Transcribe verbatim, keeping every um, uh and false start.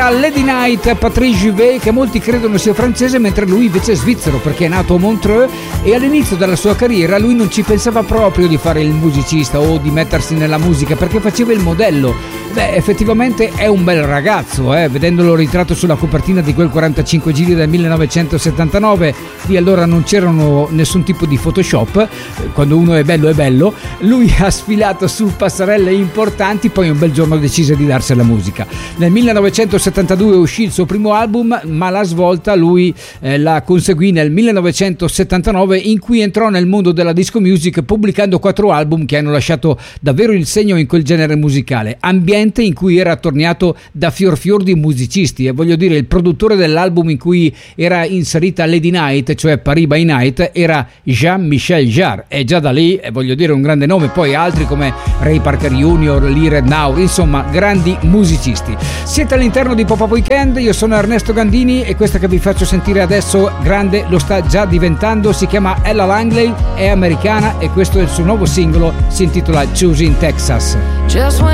era Lady Night, Patrice Juvet, che molti credono sia francese mentre lui invece è svizzero perché è nato a Montreux, e all'inizio della sua carriera lui non ci pensava proprio di fare il musicista o di mettersi nella musica perché faceva il modello. Beh, effettivamente è un bel ragazzo, eh? Vedendolo ritratto sulla copertina di quel quarantacinque giri del millenovecentosettantanove, di allora non c'erano nessun tipo di Photoshop, quando uno è bello è bello. Lui ha sfilato su passerelle importanti, poi un bel giorno decise di darsi alla musica. Nel millenovecentosettantadue uscì il suo primo album, ma la svolta lui eh, la conseguì nel millenovecentosettantanove, in cui entrò nel mondo della disco music pubblicando quattro album che hanno lasciato davvero il segno in quel genere musicale, ambiente in cui era attorniato da fior fior di musicisti. E voglio dire, il produttore dell'album in cui era inserita Lady Night, cioè Paris by Night, era Jean-Michel Jarre, e già da lì eh, voglio dire un grande nome. Poi altri come Ray Parker Junior, Lee Redknapp, insomma grandi musicisti. Siete all'interno di Pop-Up Weekend, io sono Ernesto Gandini e questa che vi faccio sentire adesso grande lo sta già diventando, si chiama Ella Langley, è americana e questo è il suo nuovo singolo, si intitola Choosing Texas. Just when